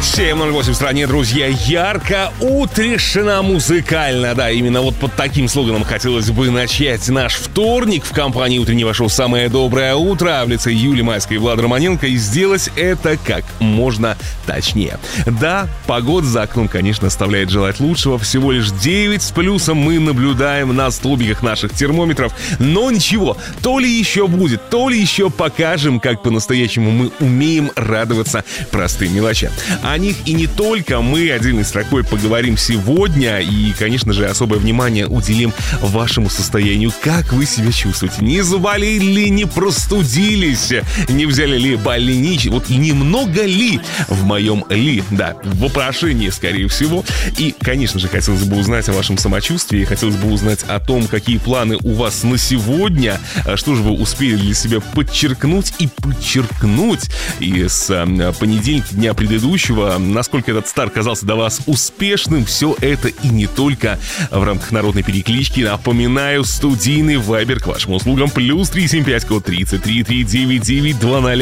7:08 в стране, друзья. Ярко, утрешно, музыкально. Да, именно вот под таким слоганом хотелось бы начать наш вторник в компании утреннего шоу «Самое доброе утро» в лице Юлии Майской и Влада Романенко. И сделать это как можно точнее. Да, погода за окном, конечно, оставляет желать лучшего. Всего лишь 9 с плюсом мы наблюдаем на столбиках наших термометров. Но ничего, то ли еще будет, то ли еще покажем, как по-настоящему мы умеем радоваться простым мелочам. О них и не только мы отдельной строкой поговорим сегодня. И, конечно же, особое внимание уделим вашему состоянию. Как вы себя чувствуете? Не заболели ли, не простудились? Не взяли ли больничный? Вот немного ли в моем ли? Да, в вопрошении, скорее всего. И, конечно же, хотелось бы узнать о вашем самочувствии. Хотелось бы узнать о том, какие планы у вас на сегодня. Что же вы успели для себя подчеркнуть и подчеркнуть. И с понедельника, дня предыдущего, насколько этот старт казался для вас успешным, все это и не только в рамках народной переклички. Напоминаю, студийный вайбер к вашим услугам +3 75 код 33 399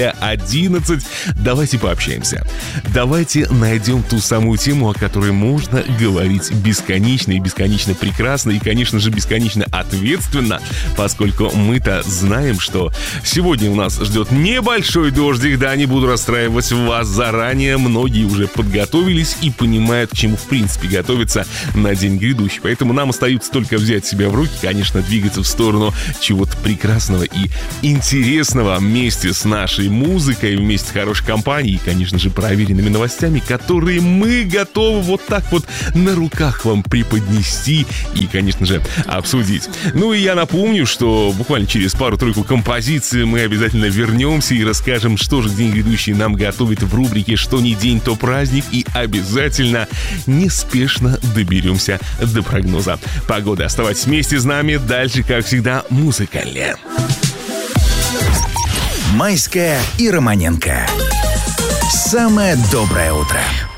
2011. Давайте пообщаемся. Давайте найдем ту самую тему, о которой можно говорить бесконечно и бесконечно прекрасно и, конечно же, бесконечно ответственно, поскольку мы-то знаем, что сегодня у нас ждет небольшой дождик. Да, не буду расстраивать вас заранее. Многие уже подготовились и понимают, к чему в принципе готовиться на день грядущий. Поэтому нам остается только взять себя в руки, конечно, двигаться в сторону чего-то прекрасного и интересного вместе с нашей музыкой, вместе с хорошей компанией и, конечно же, проверенными новостями, которые мы готовы вот так вот на руках вам преподнести и, конечно же, обсудить. Ну и я напомню, что буквально через пару-тройку композиций мы обязательно вернемся и расскажем, что же день грядущий нам готовит в рубрике «Что не день, то праздник», и обязательно неспешно доберемся до прогноза погоды. Оставайтесь вместе с нами. Дальше, как всегда, музыкальнее. Майская и Романенко. Самое доброе утро.